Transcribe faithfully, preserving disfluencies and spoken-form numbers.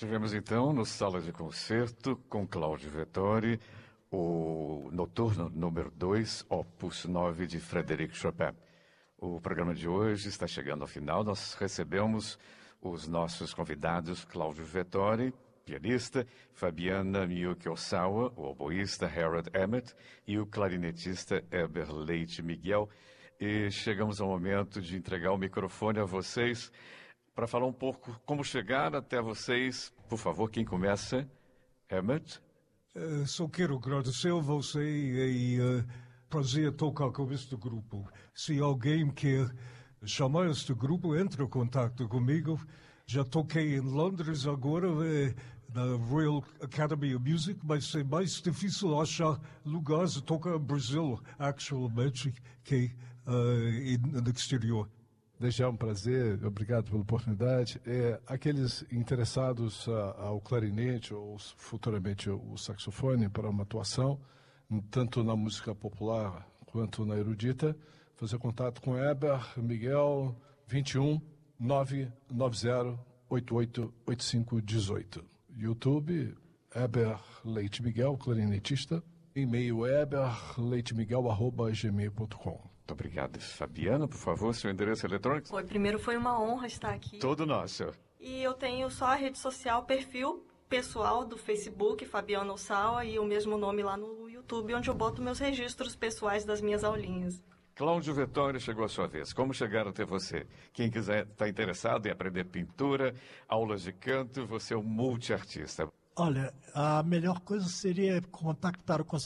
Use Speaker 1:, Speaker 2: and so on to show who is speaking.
Speaker 1: Tivemos então no Sala de Concerto com Claudio Vettori o Noturno número dois, opus nove de Frédéric Chopin. O programa de hoje está chegando ao final. Nós recebemos os nossos convidados Claudio Vettori, pianista, Fabiana Miyuki Osawa, o oboísta Harold Emmett e o clarinetista Heber Leite Miguel. E chegamos ao momento de entregar o microfone a vocês para falar um pouco como chegar até vocês. Por favor, quem começa? Emmett?
Speaker 2: Uh, só quero agradecer a você e uh, prazer tocar com este grupo. Se alguém quer chamar este grupo, entre em contato comigo. Já toquei em Londres agora, eh, na Royal Academy of Music, mas é mais difícil achar lugares de tocar no Brasil, actualmente, que uh, no exterior.
Speaker 3: Desde já é um prazer, obrigado pela oportunidade. É, aqueles interessados uh, ao clarinete ou futuramente o saxofone para uma atuação, tanto na música popular quanto na erudita, fazer contato com Heber Miguel, vinte e um, nove nove zero, oito oito oito cinco um oito. YouTube, Heber Leite Miguel, clarinetista. E-mail heberleitemiguel arroba gmail ponto com.
Speaker 1: Muito obrigado. Fabiana, por favor, seu endereço eletrônico.
Speaker 4: Foi, primeiro foi uma honra estar aqui.
Speaker 1: Todo nosso.
Speaker 4: E eu tenho só a rede social, perfil pessoal do Facebook, Fabiana Osawa, e o mesmo nome lá no YouTube, onde eu boto meus registros pessoais das minhas aulinhas.
Speaker 1: Claudio Vettori, chegou a sua vez. Como chegar até você? Quem quiser estar interessado em aprender pintura, aulas de canto, você é um multiartista.
Speaker 5: Olha, a melhor coisa seria contactar o